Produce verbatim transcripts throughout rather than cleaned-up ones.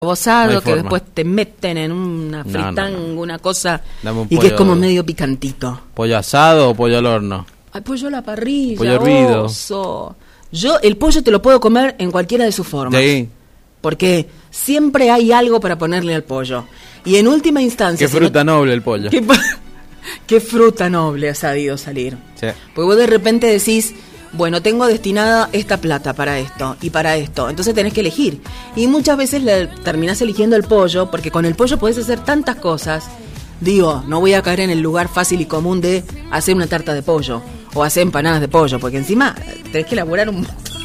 rebozado, no que forma. Después te meten en una fritanga, no, no, no. una cosa, Un y que es como medio picantito. ¿Pollo asado o pollo al horno? Ay, pollo a la parrilla, Pollo hervido. oso. Yo el pollo te lo puedo comer en cualquiera de sus formas. Sí. Porque siempre hay algo para ponerle al pollo. Y en última instancia... Qué si fruta no, noble el pollo. ¿Qué, qué fruta noble ha sabido salir? Sí. Porque vos de repente decís, bueno, tengo destinada esta plata para esto y para esto. Entonces tenés que elegir. Y muchas veces le, terminás eligiendo el pollo, porque con el pollo podés hacer tantas cosas. Digo, no voy a caer en el lugar fácil y común de hacer una tarta de pollo o hacer empanadas de pollo, porque encima tenés que elaborar un...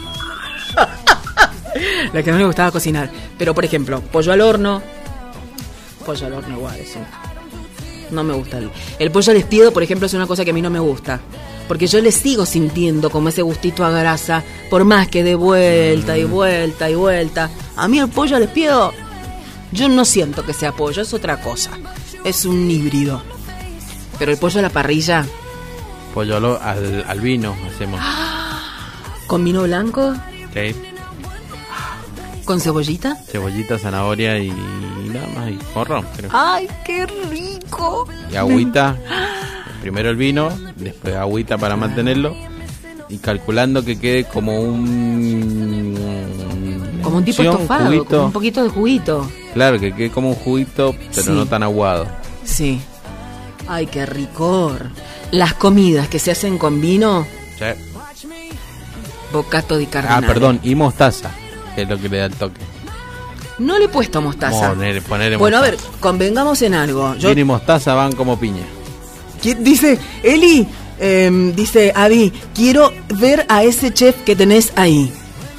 La que no le gustaba cocinar. Pero, por ejemplo, pollo al horno. Pollo al horno igual, eso. No me gusta. El, el pollo al espiedo, por ejemplo, es una cosa que a mí no me gusta. Porque yo le sigo sintiendo como ese gustito a grasa, por más que de vuelta y vuelta y vuelta. A mí el pollo al espiedo, yo no siento que sea pollo, es otra cosa. Es un híbrido. Pero el pollo a la parrilla... Pollo al, al, al vino hacemos. ¿Con vino blanco? Sí. ¿Con cebollita? Cebollita, zanahoria y nada más. Y morrón, creo. ¡Ay, qué rico! Y agüita. Primero el vino, después agüita para mantenerlo. Y calculando que quede como un... Como un tipo sí, estofado, un juguito. como un poquito de juguito. Claro, que quede como un juguito, pero Sí. no tan aguado. Sí. ¡Ay, qué ricor! Las comidas que se hacen con vino, Sí. bocato di Ah, cardinale. perdón, y mostaza, que es lo que le da el toque. No le he puesto mostaza. Poner, ponerle Bueno, a mostaza. ver, convengamos en algo. Yo, Vino y mostaza van como piña. ¿Quién dice, Eli, eh, dice, Adi, quiero ver a ese chef que tenés ahí.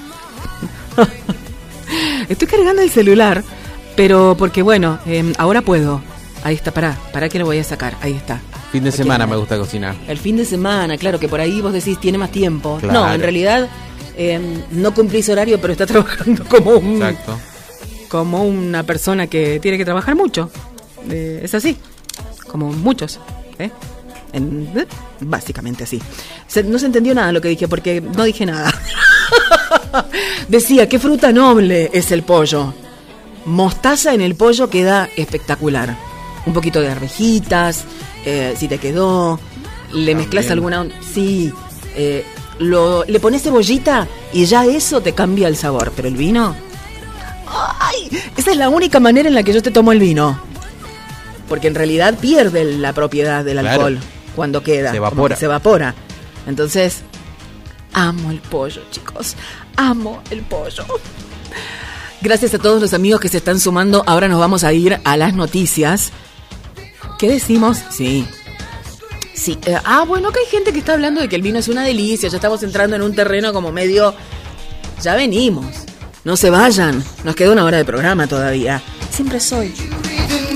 Estoy cargando el celular, pero porque bueno, eh, ahora puedo. Ahí está, pará, pará que lo voy a sacar, ahí está. Fin de Aquí semana está. me gusta cocinar. El fin de semana, claro, que por ahí vos decís tiene más tiempo. Claro. No, en realidad eh, no cumplís horario, pero está trabajando como un, Exacto. como una persona que tiene que trabajar mucho. Eh, es así, como muchos. ¿eh? En, eh, básicamente así. Se, no se entendió nada lo que dije porque no dije nada. Decía, qué fruta noble es el pollo. Mostaza en el pollo queda espectacular. Un poquito de arvejitas, eh, si te quedó, le También. mezclas alguna... Sí, eh, lo, le pones cebollita y ya eso te cambia el sabor. Pero el vino... ¡Ay! Esa es la única manera en la que yo te tomo el vino. Porque en realidad pierde la propiedad del Claro. alcohol cuando queda. Se como evapora. que se evapora. Entonces, amo el pollo, chicos. Amo el pollo. Gracias a todos los amigos que se están sumando. Ahora nos vamos a ir a las noticias. ¿Qué decimos? Sí. Sí. Eh, ah, bueno, que hay gente que está hablando de que el vino es una delicia. Ya estamos entrando en un terreno como medio... Ya venimos. No se vayan. Nos queda una hora de programa todavía. Siempre soy